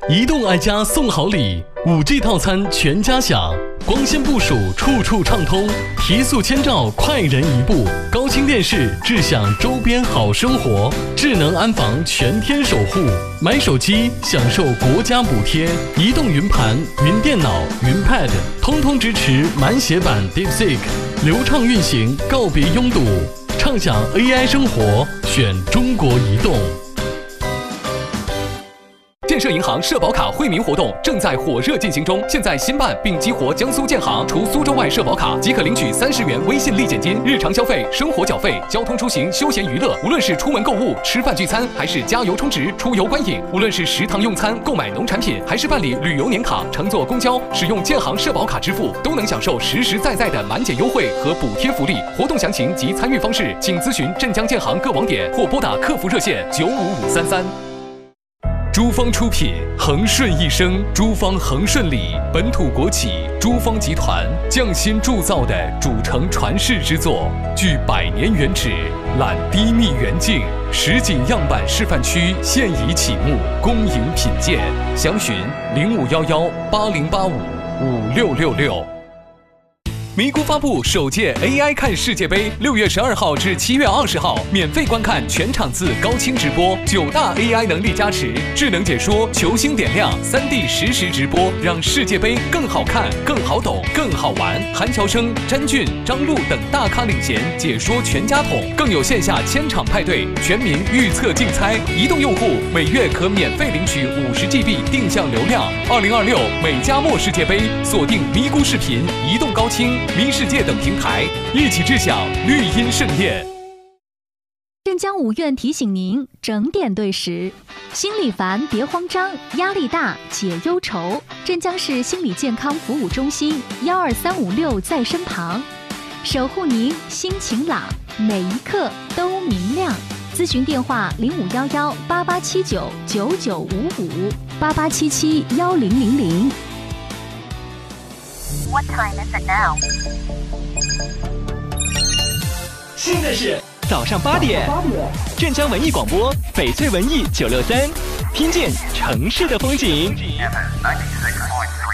移动爱家送好礼，5G 套餐全家享，光纤部署处处畅通，提速千兆快人一步，高清电视智享周边好生活，智能安防全天守护，买手机享受国家补贴，移动云盘、云电脑、云 Pad 通通支持满血版 DeepSeek， 流畅运行，告别拥堵，畅享 AI 生活，选中国移动。 建设银行社保卡惠民活动正在火热进行中，现在新办并激活江苏建行，除苏州外社保卡即可领取30元微信立减金，日常消费、生活缴费、交通出行、休闲娱乐，无论是出门购物、吃饭聚餐，还是加油充值、出游观影，无论是食堂用餐、购买农产品，还是办理旅游年卡、乘坐公交，使用建行社保卡支付，都能享受实实在在的满减优惠和补贴福利。活动详情及参与方式，请咨询镇江建行各网点或拨打客服热线95533。珠芳出品，恒顺一生，珠芳恒顺里本土国企珠芳集团匠心铸造的主城传世之作，具100年原址，揽低密远近，实景样板示范区现已启幕，恭迎品鉴。详询051180855666。咪咕发布首届 AI 看世界杯，6月12号至7月20号，免费观看全场次高清直播，9大 AI 能力加持，智能解说，球星点亮，3D 实时直播，让世界杯更好看、更好懂、更好玩。韩乔生、詹俊、张璐等大咖领衔，解说全家桶，更有线下千场派对，全民预测竞猜。移动用户每月可免费领取50GB 定向流量。2026美加墨世界杯，锁定咪咕视频、移动高清、咪世界等平台，一起致享绿茵盛宴。 镇江五院提醒您整点对时，心里烦别慌张，压力大解忧愁。镇江市心理健康服务中心12356在身旁，守护您心情朗，每一刻都明亮。咨询电话05118879995588771000。 What time is it now? 现在是早上8点，镇江文艺广播，翡翠文艺963，听见城市的风景。